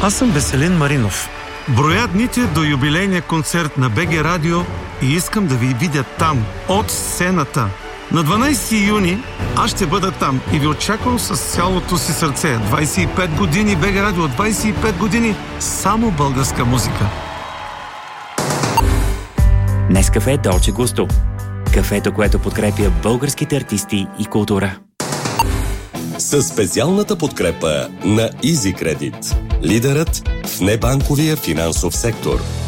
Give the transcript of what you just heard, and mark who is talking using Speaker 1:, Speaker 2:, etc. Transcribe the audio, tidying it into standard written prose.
Speaker 1: Аз съм Веселин Маринов. Броя дните до юбилейния концерт на БГ Радио и искам да ви видя там, от сцената. На 12 юни аз ще бъда там и ви очаквам с цялото си сърце. 25 години БГ Радио, 25 години само българска музика.
Speaker 2: Нескафе Долче Густо. Кафето, което подкрепя българските артисти и култура.
Speaker 3: Със специалната подкрепа на EasyCredit. Лидерът в небанковия финансов сектор.